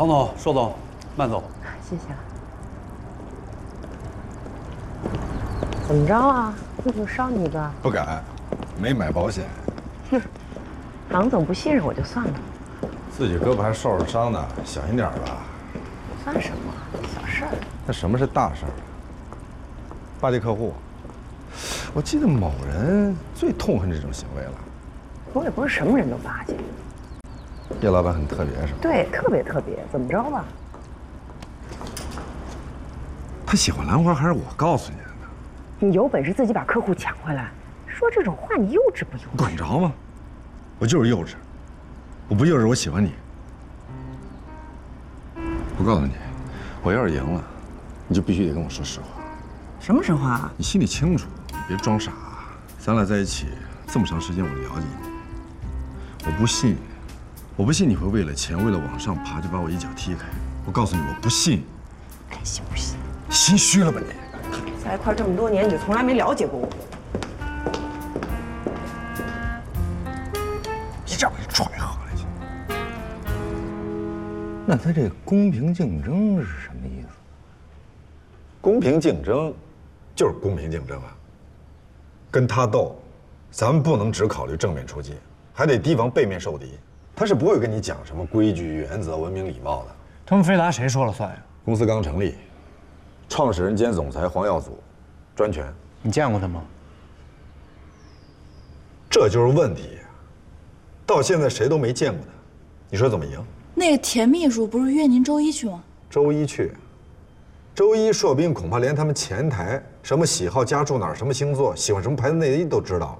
唐总、寿总，慢走。 谢谢。怎么着啊？会不会伤你一个？ 不敢，没买保险。 哼，唐总不信任我就算了。 自己胳膊还受着伤呢，小心点吧。 算什么？小事儿。 那什么是大事儿？巴结客户。我记得某人最痛恨这种行为了。 我也不是什么人都巴结。 叶老板很特别是吧？ 对，特别特别。怎么着吧？ 他喜欢兰花还是我告诉你的呢？ 你有本事自己把客户抢回来，说这种话你幼稚不幼稚？ 管着吗？我就是幼稚。我不幼稚，我喜欢你。我告诉你，我要是赢了，你就必须得跟我说实话。 什么实话啊？ 你心里清楚，你别装傻。咱俩在一起这么长时间，我了解你。我不信你会为了钱，为了往上爬就把我一脚踢开。我告诉你，我不信。 爱信不信？ 心虚了吧你？ 在一块这么多年，你就从来没了解过我。 一让你踹回来去。 那他这公平竞争是什么意思？ 公平竞争，就是公平竞争啊。跟他斗，咱们不能只考虑正面出击，还得提防背面受敌。他是不会跟你讲什么规矩、原则、文明礼貌的。 他们飞达谁说了算呀？ 公司刚成立，创始人兼总裁黄耀祖，专权。 你见过他吗？ 这就是问题。到现在谁都没见过他，你说怎么赢？ 那个田秘书不是约您周一去吗？ 周一去，周一硕斌恐怕连他们前台什么喜好、家住哪儿、什么星座、喜欢什么牌子内衣都知道。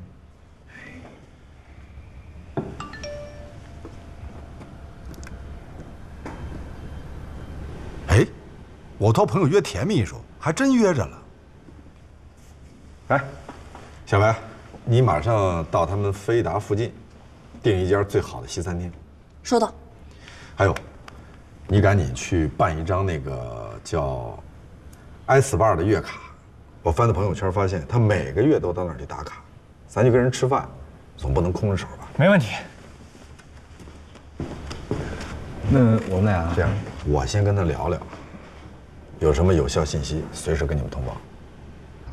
哎，我托朋友约田秘书，还真约着了。 哎，小白，你马上到他们飞达附近，订一家最好的西餐厅。 收到。 还有，你赶紧去办一张那个叫iSpa的月卡。我翻他朋友圈发现，他每个月都到那儿去打卡。咱就跟人吃饭，总不能空着手吧？ 没问题。 那我们俩这样，我先跟他聊聊，有什么有效信息，随时跟你们通报。